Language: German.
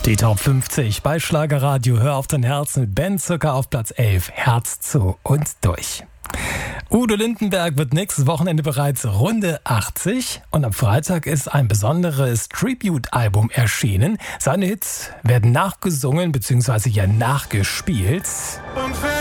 Die Top 50 bei Schlagerradio. Hör auf dein Herz mit Ben Zucker auf Platz 11. Herz zu und durch. Udo Lindenberg wird nächstes Wochenende bereits Runde 80 und am Freitag ist ein besonderes Tribute-Album erschienen. Seine Hits werden nachgesungen bzw. nachgespielt.